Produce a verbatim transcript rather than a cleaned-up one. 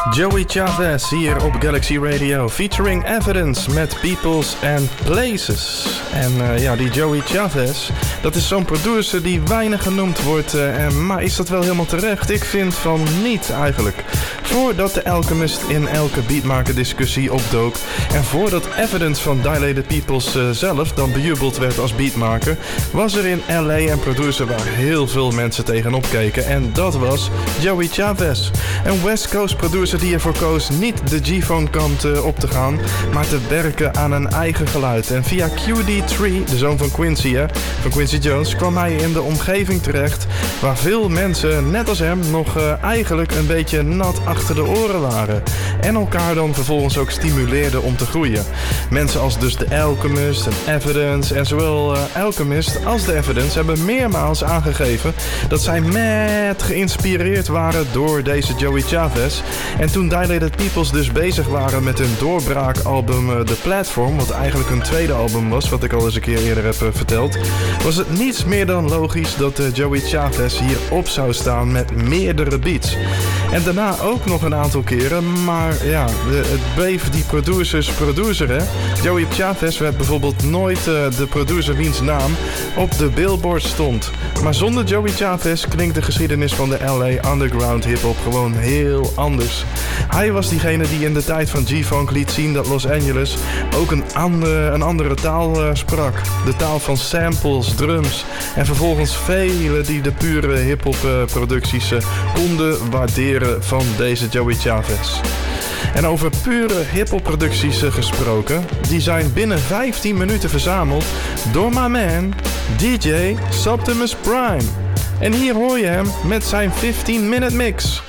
Joey Chavez hier op Galaxy Radio, featuring Evidence met Peoples and Places. En uh, ja, die Joey Chavez, dat is zo'n producer die weinig genoemd wordt. Uh, maar is dat wel helemaal terecht? Ik vind van niet eigenlijk. Voordat de Alchemist in elke beatmaker discussie opdook en voordat Evidence van Dilated Peoples uh, zelf dan bejubeld werd als beatmaker, was er in L A een producer waar heel veel mensen tegenop keken. En dat was Joey Chavez. Een West Coast producer die ervoor koos niet de G-Phone kant uh, op te gaan, maar te werken aan een eigen geluid. En via Q D drie, de zoon van Quincy, hè, van Quincy Jones, kwam hij in de omgeving terecht waar veel mensen, net als hem, nog uh, eigenlijk een beetje nat achter de oren waren. En elkaar dan vervolgens ook stimuleerden om te groeien. Mensen als dus de Alchemist en Evidence en zowel uh, Alchemist als de Evidence hebben meermaals aangegeven dat zij met geïnspireerd waren door deze Joey Chavez. En toen Dilated Peoples dus bezig waren met hun doorbraakalbum uh, The Platform, wat eigenlijk hun tweede album was, wat ik al eens een keer eerder heb uh, verteld, was het niets meer dan logisch dat uh, Joey Chavez hier op zou staan met meerdere beats. En daarna ook nog een aantal keren, maar ja, de, het bleef die producers producer, hè. Joey Chavez werd bijvoorbeeld nooit uh, de producer wiens naam op de Billboard stond. Maar zonder Joey Chavez klinkt de geschiedenis van de L A underground hip-hop gewoon heel anders. Hij was diegene die in de tijd van G-Funk liet zien dat Los Angeles ook een, andere, een andere taal uh, sprak. De taal van samples, drums en vervolgens velen die de pure hip-hop uh, producties uh, konden waarderen van deze Joey Chavez. En over pure hip-hop producties uh, gesproken, die zijn binnen vijftien minuten verzameld door my man D J Subtimus Prime. En hier hoor je hem met zijn fifteen minute mix.